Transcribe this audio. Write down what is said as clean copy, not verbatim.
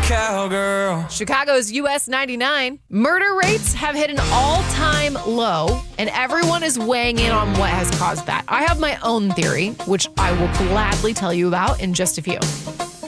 cowgirl. Chicago's US 99. Murder rates have hit an all-time low, and everyone is weighing in on what has caused that. I have my own theory, which I will gladly tell you about in just a few.